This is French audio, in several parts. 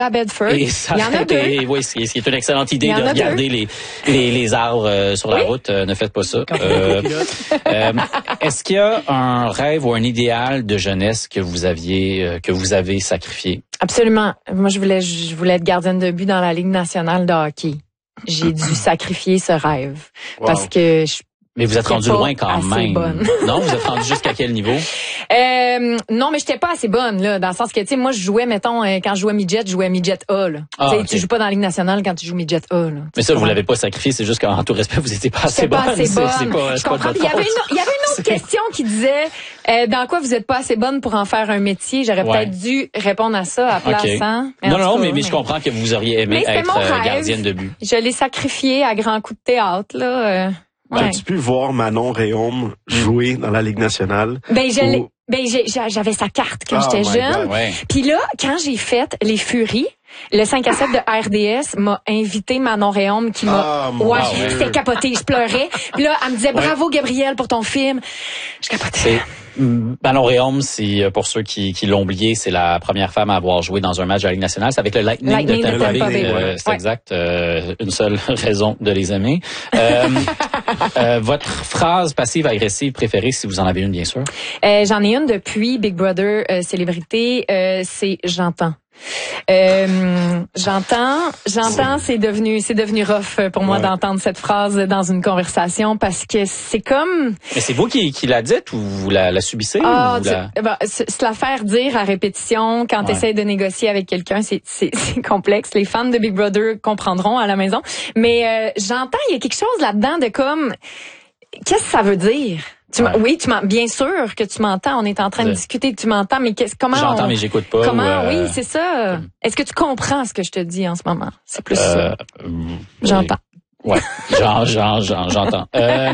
à Bedford. Et Il y en a 2. Et oui, c'est une excellente idée de regarder les arbres sur la route. Ne faites pas ça. Est-ce qu'il y a un rêve ou un idéal de jeunesse que vous avez sacrifié? Absolument. Moi, je voulais être gardienne de but dans la Ligue nationale de hockey. J'ai dû sacrifier ce rêve parce que mais vous êtes rendu loin quand même. Bonne. Non, vous êtes rendu jusqu'à quel niveau? Non, mais j'étais pas assez bonne, là, dans le sens que, tu sais, moi, je jouais, mettons, quand je jouais midget, je jouais midget A, là. Tu joues pas dans la Ligue nationale quand tu joues midget A, là. Mais ça, vous l'avez pas sacrifié, c'est juste qu'en tout respect, vous étiez pas assez bonne. Je comprends. Il y avait une autre question qui disait, dans quoi vous êtes pas assez bonne pour en faire un métier? J'aurais peut-être dû répondre à ça à place, hein? Non, mais je comprends que vous auriez aimé être gardienne de but. Je l'ai sacrifié à grands coups de théâtre, là. As-tu pu voir Manon Rhéaume jouer dans la Ligue nationale? J'avais sa carte quand j'étais jeune. Puis là, quand j'ai fait les Furies, le 5 à 7 de RDS m'a invité Manon Rhéaume qui m'a... c'était capoté, je pleurais. Puis là, elle me disait, bravo Gabrielle pour ton film. Je capotais. Manon Rhéaume, c'est pour ceux qui l'ont oublié, c'est la première femme à avoir joué dans un match de la Ligue nationale. C'est avec le Lightning de Tampa Bay. C'est exact. Une seule raison de les aimer. Votre phrase passive-agressive préférée, si vous en avez une, bien sûr? J'en ai une depuis Big Brother Célébrité. C'est « J'entends ». J'entends, c'est devenu rough pour moi d'entendre cette phrase dans une conversation parce que c'est comme... Mais c'est vous qui la dites ou vous la subissez? Se la faire dire à répétition quand tu essaies de négocier avec quelqu'un, c'est complexe. Les fans de Big Brother comprendront à la maison. Mais j'entends, il y a quelque chose là-dedans de comme... Qu'est-ce que ça veut dire? Bien sûr que tu m'entends. On est en train de discuter que tu m'entends, mais comment j'entends, mais j'écoute pas. Comment? Oui, c'est ça. Est-ce que tu comprends ce que je te dis en ce moment? C'est plus ça. J'entends. Ouais, j'entends.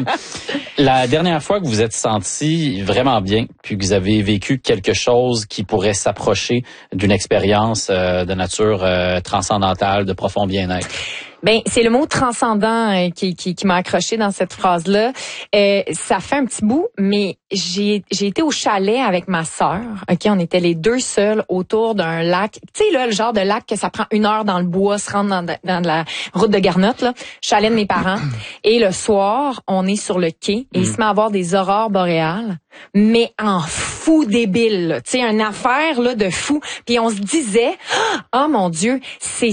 La dernière fois que vous êtes senti vraiment bien, puis que vous avez vécu quelque chose qui pourrait s'approcher d'une expérience de nature transcendantale, de profond bien-être. Ben, c'est le mot transcendant qui m'a accroché dans cette phrase-là. Ça fait un petit bout, mais j'ai été au chalet avec ma sœur. OK, on était les deux seuls autour d'un lac. Tu sais, là, le genre de lac que ça prend 1 heure dans le bois, se rendre dans la route de Garnotte, là. Chalet de mes parents. Et le soir, on est sur le quai et il se met à avoir des aurores boréales, mais en fou débile, là. Tu sais, une affaire, là, de fou. Puis on se disait, oh mon Dieu, c'est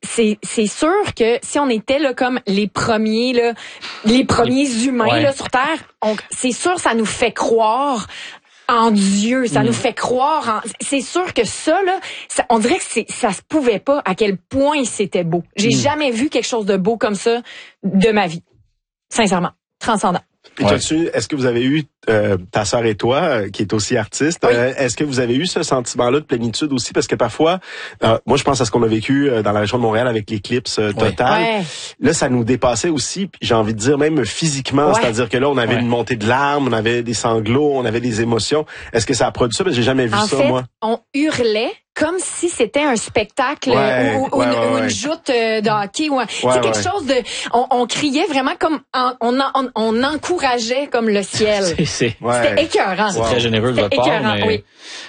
sûr que si on était là comme les premiers humains là sur Terre, c'est sûr ça nous fait croire en Dieu, ça nous fait croire c'est sûr que ça là, on dirait que ça se pouvait pas à quel point c'était beau. J'ai jamais vu quelque chose de beau comme ça de ma vie. Sincèrement, transcendant. Puis est-ce que vous avez eu ta sœur et toi, qui est aussi artiste, est-ce que vous avez eu ce sentiment-là de plénitude aussi? Parce que parfois, moi je pense à ce qu'on a vécu dans la région de Montréal avec l'éclipse totale. Ouais. Là, ça nous dépassait aussi, puis j'ai envie de dire même physiquement, c'est-à-dire que là, on avait une montée de larmes, on avait des sanglots, on avait des émotions. Est-ce que ça a produit ça? Parce que j'ai jamais vu ça, moi. On hurlait comme si c'était un spectacle ou une joute de hockey ou c'est quelque chose de on criait vraiment comme on encourageait comme le ciel. C'était écœurant. C'est très généreux de votre part, mais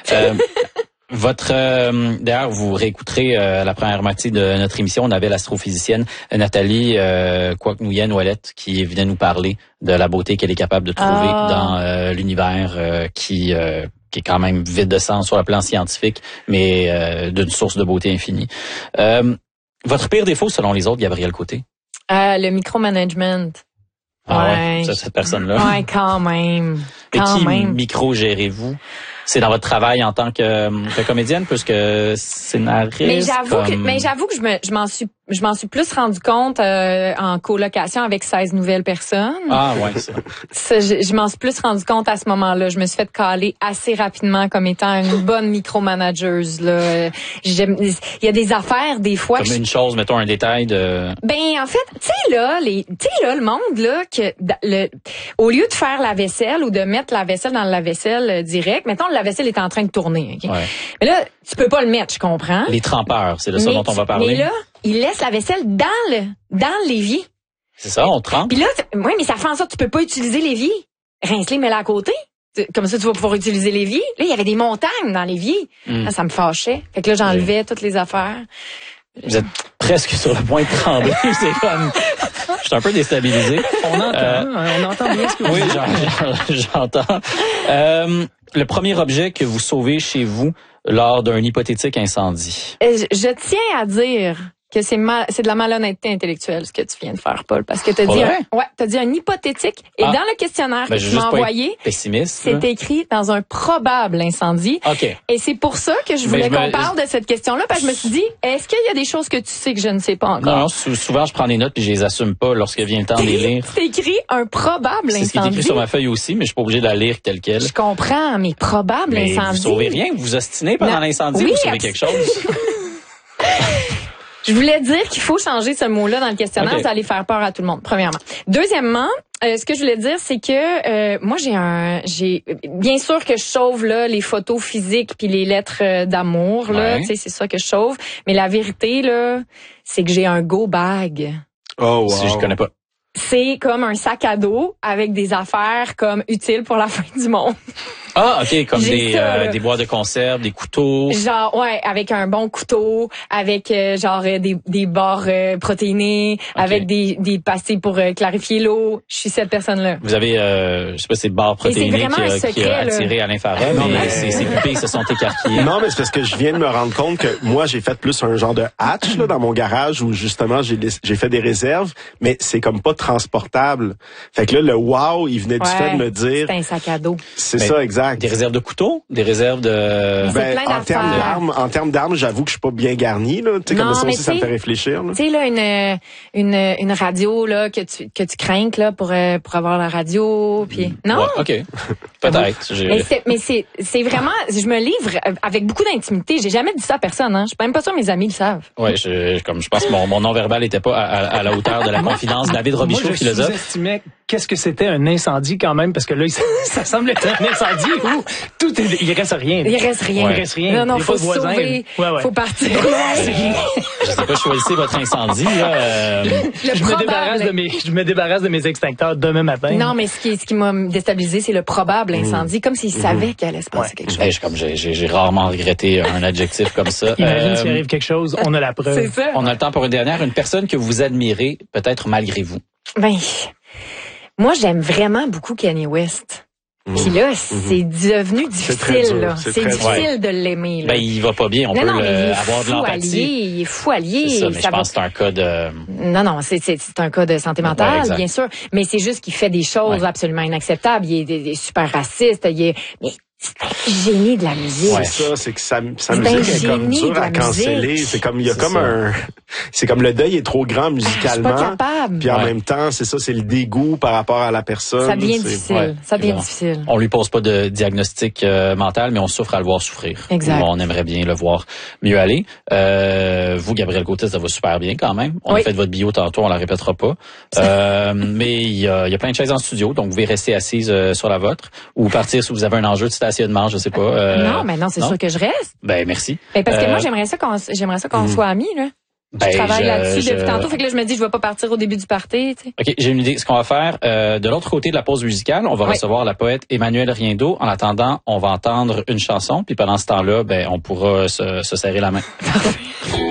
d'ailleurs, vous réécouterez la première moitié de notre émission. On avait l'astrophysicienne Nathalie Kwaknuyen-Ouellette qui venait nous parler de la beauté qu'elle est capable de trouver dans l'univers qui est quand même vide de sens sur le plan scientifique, mais d'une source de beauté infinie. Votre pire défaut, selon les autres, Gabrielle Côté? Le micromanagement. C'est cette personne-là. Ouais, quand même. Micro-gérez-vous? C'est dans votre travail en tant que comédienne plus que scénariste. Mais j'avoue que je m'en suis plus rendu compte en colocation avec 16 nouvelles personnes. Ah ouais, ça. Je m'en suis plus rendu compte à ce moment-là. Je me suis fait caler assez rapidement comme étant une bonne micromanageuse là. Il y a des affaires des fois comme une chose, mettons un détail de. Ben en fait, tu sais là le monde là que au lieu de faire la vaisselle ou de mettre la vaisselle dans le lave-vaisselle direct, mettons le lave-vaisselle est en train de tourner, OK? Ouais. Mais là, tu peux pas le mettre, je comprends. Les trempeurs, c'est de ça dont on va parler. Mais là, il laisse la vaisselle dans l'évier. C'est ça, on trempe. Puis là, mais ça fait en sorte que tu peux pas utiliser l'évier. Rince-les, mets-la à côté. Comme ça, tu vas pouvoir utiliser l'évier. Là, il y avait des montagnes dans l'évier. Là, ça me fâchait. Fait que là, j'enlevais toutes les affaires. Vous êtes presque sur le point de trembler. C'est comme... Je suis un peu déstabilisé. On entend bien ce que vous dites. Oui, j'entends. Le premier objet que vous sauvez chez vous lors d'un hypothétique incendie. Je tiens à dire que c'est de la malhonnêteté intellectuelle ce que tu viens de faire, Paul, parce que t'as dit un hypothétique et dans le questionnaire que tu m'as envoyé, c'est écrit dans un probable incendie. Okay. Et c'est pour ça que je voulais qu'on parle de cette question-là, parce que je me suis dit, est-ce qu'il y a des choses que tu sais que je ne sais pas encore? Non, souvent je prends des notes et je les assume pas lorsque vient le temps de les lire. C'est écrit un probable incendie. C'est ce qui est écrit sur ma feuille aussi, mais je suis pas obligé de la lire telle quelle. Je comprends, mais probable incendie. Vous sauvez rien, vous vous ostinez pendant l'incendie, vous sauvez quelque chose. Je voulais dire qu'il faut changer ce mot-là dans le questionnaire, ça allait faire peur à tout le monde, premièrement. Deuxièmement, ce que je voulais dire, c'est que moi j'ai bien sûr que je sauve là les photos physiques puis les lettres d'amour là, tu sais, c'est ça que je sauve, mais la vérité là, c'est que j'ai un go bag. Oh wow. Si je connais pas. C'est comme un sac à dos avec des affaires comme utiles pour la fin du monde. Ah, OK, comme des boîtes de conserve, des couteaux. Genre, ouais, avec un bon couteau, avec des barres protéinées, avec des pastilles pour clarifier l'eau. Je suis cette personne-là. Vous avez, je sais pas, ces barres protéinées qui a attiré à l'infrarouge, mais ces pupilles se sont écarquillées. Non, mais c'est parce que je viens de me rendre compte que moi, j'ai fait plus un genre de hatch là, dans mon garage où justement, j'ai fait des réserves, mais c'est comme pas transportable. Fait que là, le wow, il venait du fait de me dire... C'est un sac à dos. C'est ça, exact. Des réserves de couteaux, des réserves de... En termes d'armes, j'avoue que je suis pas bien garni là. Tu sais, comme ça aussi, ça me fait réfléchir. Tu sais là, une radio là que tu crains là pour avoir la radio, puis non. Ouais, OK. Peut-être. Mais c'est vraiment, je me livre avec beaucoup d'intimité. J'ai jamais dit ça à personne. Hein. Je suis même pas sûre mes amis le savent. Ouais, je pense que mon non-verbal était pas à la hauteur de la confidence. David Robichaud, philosophe. Moi, je sous-estimais qu'est-ce que c'était un incendie quand même, parce que là, ça semble être un incendie où il reste rien. Il reste rien. Il reste rien. Non, faut se sauver. Faut partir. Je sais pas, choisissez votre incendie, là. Je me débarrasse de mes extincteurs demain matin. Non, mais ce qui m'a déstabilisé, c'est le probable incendie, comme s'il savait qu'il allait se passer quelque chose. J'ai rarement regretté un adjectif comme ça. Imagine s'il arrive quelque chose, on a la preuve. C'est ça. On a le temps pour une dernière. Une personne que vous admirez, peut-être malgré vous. Ben, moi, j'aime vraiment beaucoup Kanye West. Puis là, c'est devenu difficile, là. C'est difficile de l'aimer, là. Ben, il va pas bien. On peut avoir de l'empathie. Il est fou allié. C'est ça, mais je pense que c'est un cas de... Non, c'est un cas de santé mentale, bien sûr. Mais c'est juste qu'il fait des choses absolument inacceptables. Il est super raciste. Mais c'est un génie de la musique. Ouais, ça, c'est que sa musique est comme dure à canceller. C'est comme, il y a comme c'est comme le deuil est trop grand musicalement. Je suis pas capable. Puis en même temps, c'est ça, c'est le dégoût par rapport à la personne. Ça devient difficile. Ça devient difficile. On lui pose pas de diagnostic mental, mais on souffre à le voir souffrir. Exact. On aimerait bien le voir mieux aller. Vous, Gabrielle Côté, ça va super bien quand même. On a fait votre bio tantôt, on la répétera pas. Mais il y a plein de chaises en studio, donc vous pouvez rester assise sur la vôtre ou partir si vous avez un enjeu de stationnement, je sais pas. Non, mais non, c'est sûr que je reste. Ben merci. Ben, parce que moi, j'aimerais ça qu'on soit amis, là. Je travaille là-dessus depuis tantôt, fait que là, je me dis, je vais pas partir au début du party, tu sais. OK, j'ai une idée. Ce qu'on va faire, de l'autre côté de la pause musicale, on va recevoir la poète Emmanuelle Riendeau. En attendant, on va entendre une chanson, puis pendant ce temps-là, on pourra se serrer la main.